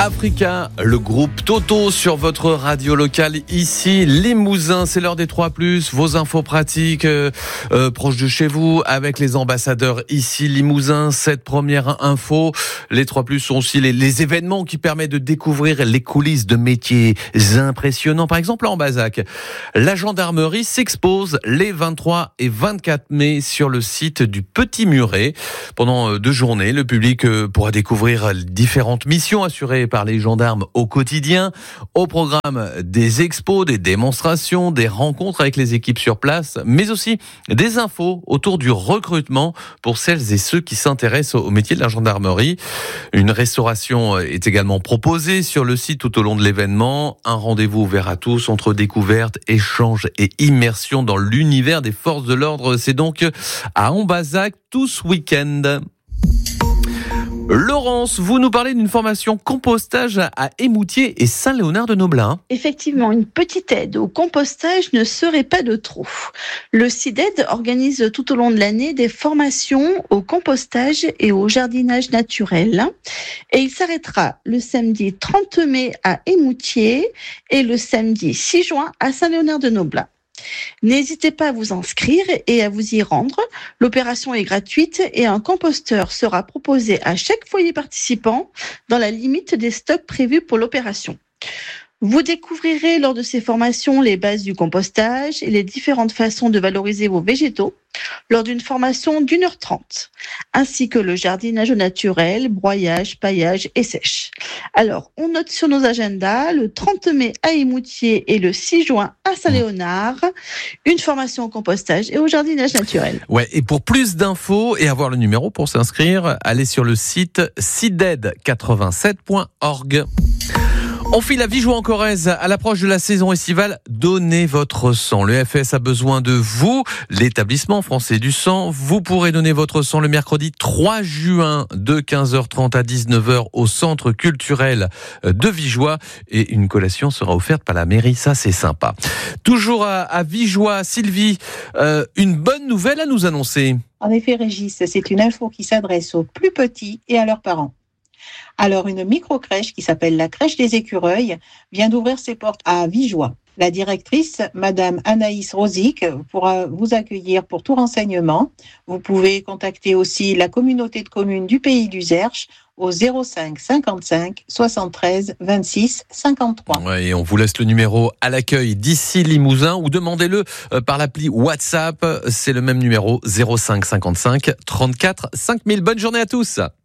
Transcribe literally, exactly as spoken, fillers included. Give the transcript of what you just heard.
Africa, le groupe Toto sur votre radio locale ici, Limousin. C'est l'heure des trois plus, vos infos pratiques euh, euh, proches de chez vous avec les ambassadeurs ici, Limousin. Cette première info, les trois plus sont aussi les, les événements qui permettent de découvrir les coulisses de métiers impressionnants. Par exemple, en Bazac, la gendarmerie s'expose les vingt-trois et vingt-quatre mai sur le site du Petit Muret. Pendant deux journées, le public pourra découvrir différentes missions assurées par les gendarmes au quotidien, au programme des expos, des démonstrations, des rencontres avec les équipes sur place, mais aussi des infos autour du recrutement pour celles et ceux qui s'intéressent au métier de la gendarmerie. Une restauration est également proposée sur le site tout au long de l'événement. Un rendez-vous ouvert à tous entre découverte, échange et immersion dans l'univers des forces de l'ordre. C'est donc à Ambazac tout ce week-end. Laurence, vous nous parlez d'une formation compostage à Émoutier et Saint-Léonard-de-Noblin. Effectivement, une petite aide au compostage ne serait pas de trop. Le C I D E D organise tout au long de l'année des formations au compostage et au jardinage naturel. Et il s'arrêtera le samedi trente mai à Émoutier et le samedi six juin à Saint-Léonard-de-Noblin. N'hésitez pas à vous inscrire et à vous y rendre. L'opération est gratuite et un composteur sera proposé à chaque foyer participant dans la limite des stocks prévus pour l'opération. Vous découvrirez lors de ces formations les bases du compostage et les différentes façons de valoriser vos végétaux lors d'une formation d'une heure trente, ainsi que le jardinage au naturel, broyage, paillage et sèche. Alors, on note sur nos agendas le trente mai à Émoutier et le six juin à Saint-Léonard, une formation au compostage et au jardinage naturel. Ouais, et pour plus d'infos et avoir le numéro pour s'inscrire, allez sur le site cided quatre-vingt-sept point org. On file à Vigeois en Corrèze. À l'approche de la saison estivale, donnez votre sang. Le F S a besoin de vous, l'établissement français du sang. Vous pourrez donner votre sang le mercredi trois juin de quinze heures trente à dix-neuf heures au centre culturel de Vigeois. Et une collation sera offerte par la mairie. Ça, c'est sympa. Toujours à, à Vigeois, Sylvie, euh, une bonne nouvelle à nous annoncer. En effet, Régis, c'est une info qui s'adresse aux plus petits et à leurs parents. Alors, une micro-crèche qui s'appelle la Crèche des Écureuils vient d'ouvrir ses portes à Vigeois. La directrice, Madame Anaïs Rosic, pourra vous accueillir pour tout renseignement. Vous pouvez contacter aussi la communauté de communes du Pays du Zerche au zéro cinq cinquante-cinq soixante-treize vingt-six cinquante-trois. Ouais, et on vous laisse le numéro à l'accueil d'ici Limousin ou demandez-le par l'appli WhatsApp. C'est le même numéro zéro cinq cinquante-cinq trente-quatre cinq mille. Bonne journée à tous.